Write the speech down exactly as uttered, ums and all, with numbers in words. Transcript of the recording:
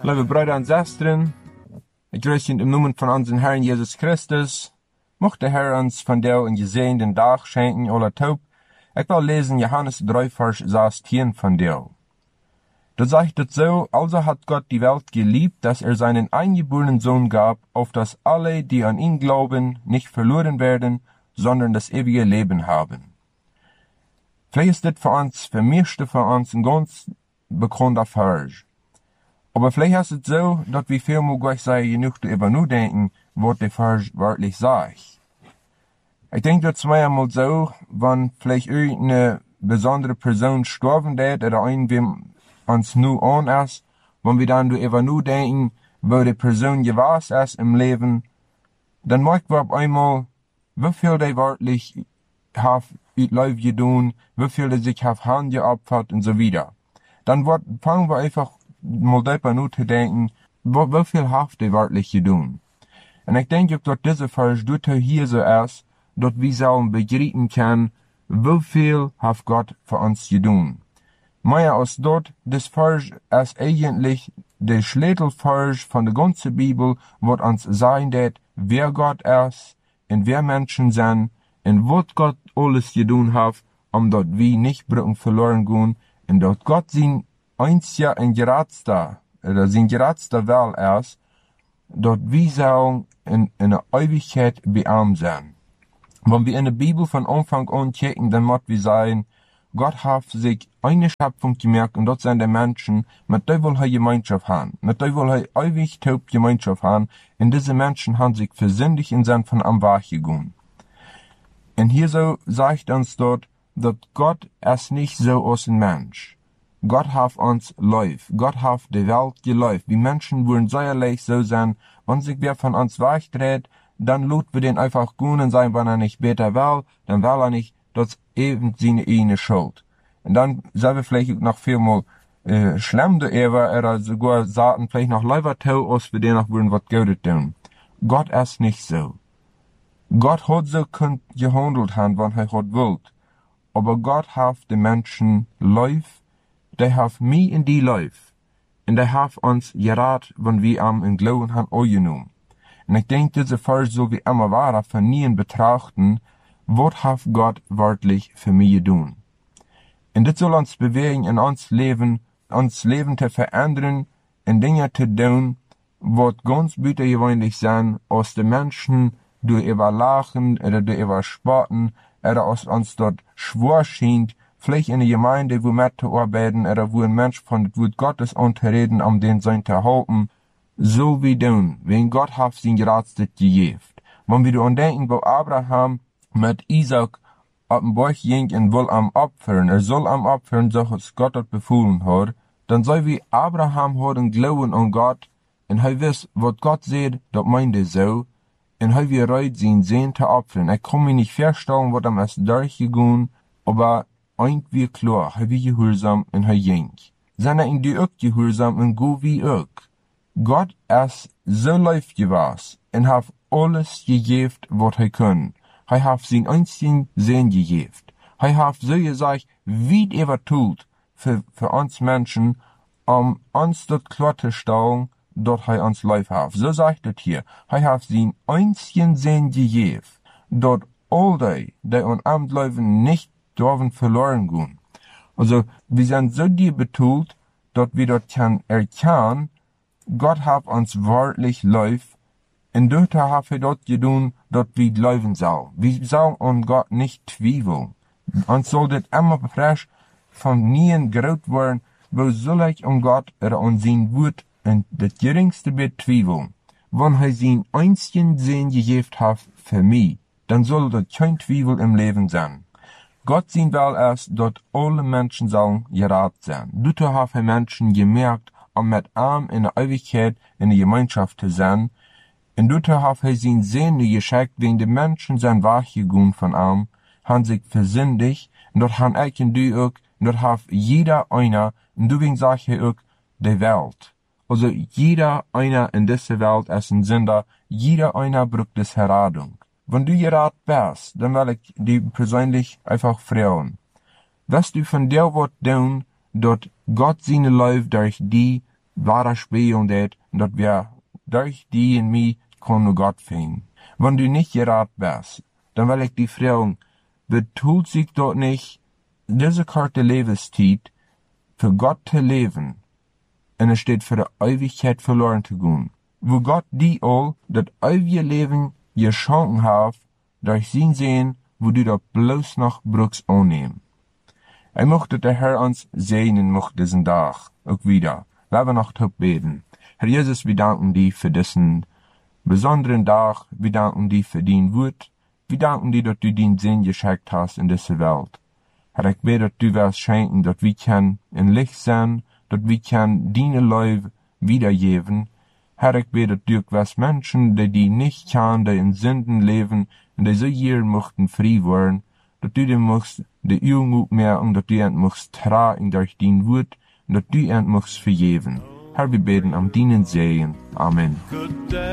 Lieve Brüder und Schwestern, ich grüße ihn im Namen von unserem Herrn Jesus Christus. Mocht der Herr uns von der und gesehenen Tag schenken, aller Taub. Ich will lesen Johannes drei, Vers sechzehn von der. Da sagt es so, also hat Gott die Welt geliebt, dass er seinen eingeborenen Sohn gab, auf dass alle, die an ihn glauben, nicht verloren werden, sondern das ewige Leben haben. Vielleicht ist das für uns, für meiste von uns, ein ganz bekannter Vers. Aber vielleicht ist es so, dass wir vielmal gleich sagen, genug darüber nur denken, was der Vers wörtlich sagt. Ich denke, das ist einmal so, wenn vielleicht irgendeine besondere Person sterben wird, oder irgendwem uns nur an ist, wenn wir dann darüber nur denken, wo die Person gewesen ist im Leben, dann merken wir auf einmal, wie viel die wörtlich hat ihr Leben getan, wie viel die sich auf Hand geopfert und so weiter. Dann wird, fangen wir einfach mal darüber nur zu denken, wie, wie viel hat die wörtlich getan. Und ich denke, dass dieser Vers dort hier so ist, dass wir sollen begreifen können, wie viel hat Gott für uns getan. Mehr als dort, das Vers ist eigentlich der Schlüsselvers von der ganzen Bibel, was uns sagen wird, wer Gott ist, und wer Menschen sind, und was Gott alles getan hat, um dort wir nicht Brücken verloren gehen, und dort Gott sein einziger und geradster, oder sein geradster Will ist, dort wir sollen in, in der Ewigkeit bei ihm sein. Wenn wir in der Bibel von Anfang an checken, dann muss wir sagen, Gott hat sich eine Schöpfung gemerkt, und dort sind die Menschen, mit der will er Gemeinschaft haben, mit der will er ewig taub Gemeinschaft haben, und diese Menschen haben sich versündigt und sind von am Weg gegangen. Und hier so sagt uns dort, dass Gott ist nicht so als ein Mensch. Gott hat uns lieb. Gott hat die Welt geliebt. Die Menschen würden säuerlich so sein, wenn sich wer von uns wegdreht, dann lut wir den einfach gehen und sagen, wenn er nicht besser will, dann will er nicht, das ist eben seine eigene Schuld. Und dann sagen wir vielleicht noch vielmal, äh, schlimm da ever, oder sogar sagen vielleicht noch lieber tau, als wir den noch würden was Gutes tun. Gott ist nicht so. Gott hat so könnt gehandelt haben, wenn er hat wollt. Aber Gott hat die Menschen lieb, die hat mich in die lieb. Und die hat uns gerat, wenn wir am in Glauben haben angenommen. Und ich denke, diese Vers soll wie immer weiter von nie betrachten, was hat Gott wörtlich für mich getan. Und das soll uns bewegen, in uns Leben, uns Leben zu verändern, in Dinge zu tun, was ganz bütergewöhnlich sind, aus den Menschen durch überlachen oder durch überspotten, oder aus uns dort schwor scheint, vielleicht in der Gemeinde, wo wir zu arbeiten, oder wo ein Mensch von dem Wort Gottes unterreden, um den sein zu halten, so wie tun, wenn Gott hat sein Geratste gegeben. Wenn wir daran denken, wo Abraham mit Isaac auf den Berg ging und will am opfern, er soll am opfern, so als Gott das befohlen hat, dann soll wie Abraham hat einen Glauben an Gott, und er weiß, was Gott sieht, das meint er so, und er wird bereit sein, Sehen zu opfern. Ich kann mir nicht vorstellen, was ihm ist durchgegangen, aber irgendwie klar, er wird gehorsam und er ging. Sind er in die auch gehorsam und go wie auch. Gott ist so lieb gewesen und hat alles gegeben, was er kann. Er hat sein einzigen Sehen gegeben. Er hat so gesagt, wie er tut für, für uns Menschen, um uns dort klarzustellen, dass er uns lieb hat. So sagt es hier. Er hat sein einzigen Sehen gegeben, dass all die, die an ihm leben, nicht dürfen verloren gehen. Also, wir sind so die betont, dass wir dort kann erkennen, Gott hat uns wörtlich lieb, und dort hat er dort getan, dass wir leben sollen. Wir sollen an Gott nicht zweifeln. Uns soll das immer frisch von nie gerät werden, wo soll ich an Gott oder an sein Wort und das geringste bezweifeln. Wenn er sein einzigen Sinn gegeben hat für mich, dann soll das kein Zweifel im Leben sein. Gott sein Will ist, dass alle Menschen sollen gerat sein. Dort hat er Menschen gemerkt, um mit ihm in der Ewigkeit in der Gemeinschaft zu sein. Und dort hat er sein Sehne geschickt, wenn die Menschen sind weggegangen von ihm, haben sich versündigt, und dort haben ich und du auch, und dort hat jeder einer, und deswegen sag ich auch, die Welt. Also jeder einer in dieser Welt ist ein Sünder, jeder einer braucht das Errettung. Wenn du gerat bist, dann will ich dich persönlich einfach fragen. Wirst du von der Wort tun, dass Gott seine Liebe durch die wahre Spiel det, dat wir durch die in mij kunnen Gott finden. Wenn du nicht gerat wärst, dann will ich die fragen, betult sich dort nicht diese kurze Lebenszeit für Gott zu leben, und es steht für die Ewigkeit verloren zu gehen. Wo Gott die all das ewige Leben geschenkt hat, durch sein Sehen, wo du das bloß noch brauchst annehmen. Ich möchte der Herr uns segnen möchte diesen Tag, auch wieder. Lassen wir noch beten. Herr Jesus, wir danken dir für diesen besonderen Tag, wir danken dir für dein Wort, wir danken dir, dass du den Sinn geschenkt hast in dieser Welt. Herr, ich bete, dass du wirst schenken, dass wir können in Licht sein, dass wir können deine Leuwe wiedergeben. Herr, ich bete, dass du wirst Menschen, die die nicht kann, die in Sünden leben, und die so hier möchten frei werden, dass du dir möchtest die Augen aufmerken, dass du ihnen möchtest tragen durch dein Wort, und dass du ihnen möchtest vergeben. Herr, wir beten am deinen Segen. Amen.